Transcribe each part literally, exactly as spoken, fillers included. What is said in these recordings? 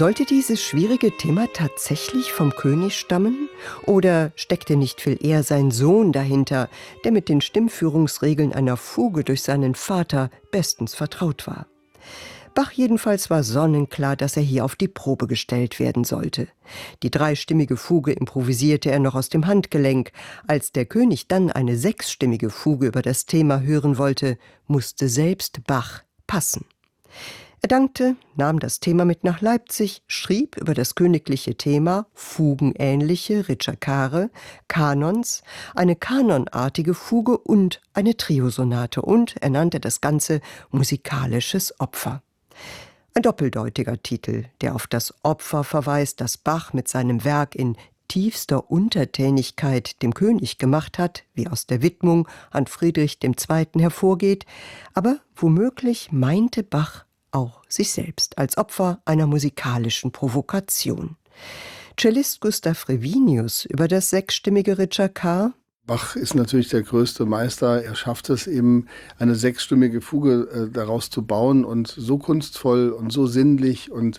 Sollte dieses schwierige Thema tatsächlich vom König stammen? Oder steckte nicht viel eher sein Sohn dahinter, der mit den Stimmführungsregeln einer Fuge durch seinen Vater bestens vertraut war? Bach jedenfalls war sonnenklar, dass er hier auf die Probe gestellt werden sollte. Die dreistimmige Fuge improvisierte er noch aus dem Handgelenk. Als der König dann eine sechsstimmige Fuge über das Thema hören wollte, musste selbst Bach passen. Er dankte, nahm das Thema mit nach Leipzig, schrieb über das königliche Thema fugenähnliche Ricercare, Kanons, eine kanonartige Fuge und eine Triosonate, und er nannte das Ganze musikalisches Opfer. Ein doppeldeutiger Titel, der auf das Opfer verweist, das Bach mit seinem Werk in tiefster Untertänigkeit dem König gemacht hat, wie aus der Widmung an Friedrich der Zweite hervorgeht, aber womöglich meinte Bach auch sich selbst als Opfer einer musikalischen Provokation. Cellist Gustav Revinius über das sechsstimmige Ricercar: Bach ist natürlich der größte Meister. Er schafft es eben, eine sechsstimmige Fuge äh, daraus zu bauen, und so kunstvoll und so sinnlich und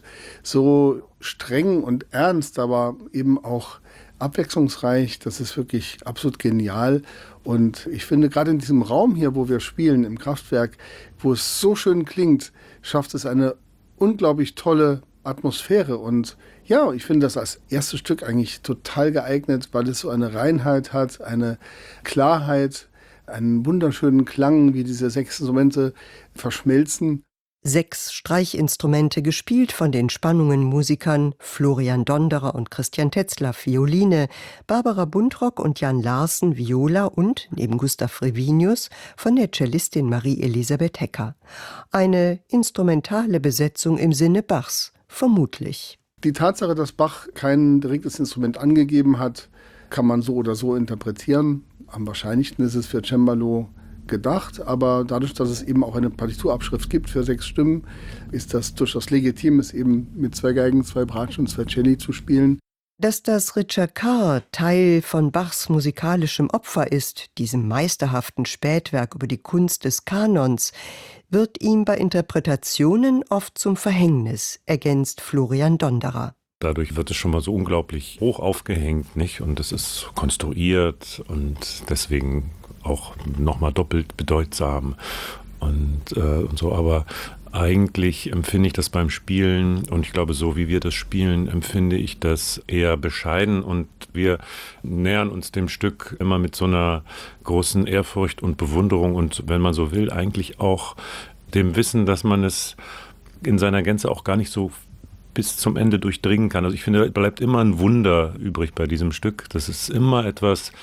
so streng und ernst, aber eben auch abwechslungsreich. Das ist wirklich absolut genial. Und ich finde, gerade in diesem Raum hier, wo wir spielen, im Kraftwerk, wo es so schön klingt, schafft es eine unglaublich tolle Atmosphäre. Und ja, ich finde das als erstes Stück eigentlich total geeignet, weil es so eine Reinheit hat, eine Klarheit, einen wunderschönen Klang, wie diese sechs Instrumente verschmelzen. Sechs Streichinstrumente, gespielt von den Spannungen-Musikern Florian Donderer und Christian Tetzlaff Violine, Barbara Buntrock und Jan Larsen Viola und, neben Gustav Revinius, von der Cellistin Marie-Elisabeth Hecker. Eine instrumentale Besetzung im Sinne Bachs, vermutlich. Die Tatsache, dass Bach kein direktes Instrument angegeben hat, kann man so oder so interpretieren. Am wahrscheinlichsten ist es für Cembalo gedacht, aber dadurch, dass es eben auch eine Partiturabschrift gibt für sechs Stimmen, ist das durchaus legitim, es eben mit zwei Geigen, zwei Bratschen und zwei Celli zu spielen. Dass das Ricercar Teil von Bachs musikalischem Opfer ist, diesem meisterhaften Spätwerk über die Kunst des Kanons, wird ihm bei Interpretationen oft zum Verhängnis, ergänzt Florian Donderer. Dadurch wird es schon mal so unglaublich hoch aufgehängt, nicht? Und es ist konstruiert und deswegen auch nochmal doppelt bedeutsam und, äh, und so. Aber eigentlich empfinde ich das beim Spielen, und ich glaube, so wie wir das spielen, empfinde ich das eher bescheiden, und wir nähern uns dem Stück immer mit so einer großen Ehrfurcht und Bewunderung und, wenn man so will, eigentlich auch dem Wissen, dass man es in seiner Gänze auch gar nicht so bis zum Ende durchdringen kann. Also ich finde, da bleibt immer ein Wunder übrig bei diesem Stück. Das ist immer etwas,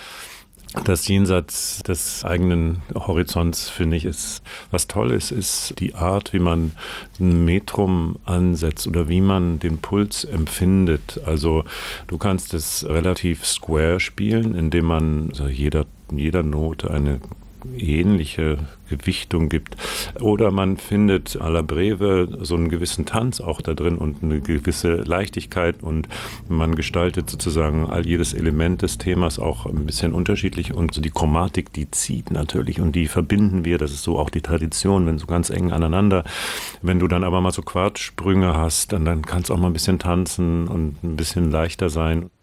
das jenseits des eigenen Horizonts, finde ich, ist. Was toll ist, ist die Art, wie man ein Metrum ansetzt oder wie man den Puls empfindet. Also du kannst es relativ square spielen, indem man also jeder, jeder Note eine ähnliche Gewichtung gibt. Oder man findet à la Breve so einen gewissen Tanz auch da drin und eine gewisse Leichtigkeit, und man gestaltet sozusagen all jedes Element des Themas auch ein bisschen unterschiedlich, und so die Chromatik, die zieht natürlich und die verbinden wir, das ist so auch die Tradition, wenn so ganz eng aneinander. Wenn du dann aber mal so Quartsprünge hast, dann, dann kann es auch mal ein bisschen tanzen und ein bisschen leichter sein.